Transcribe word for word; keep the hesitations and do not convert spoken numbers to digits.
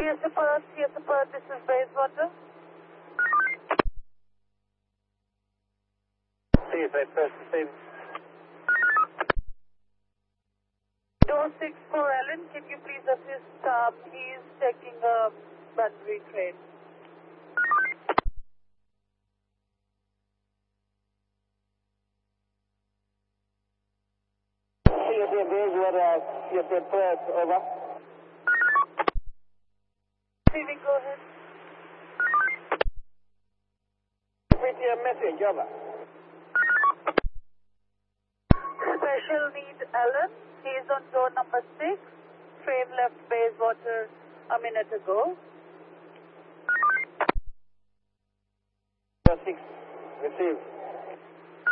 Yes, Perth, yes, Perth, this is Bayswater. C S A Perth, receiving. Door six four Alan, can you please assist? Um, he is taking a battery train. C S A Bayswater, C S A Perth, over. Receiving, go ahead. P T M message, over. Special need Alan, he is on door number six. Train left Bayswater a minute ago. Door six, received.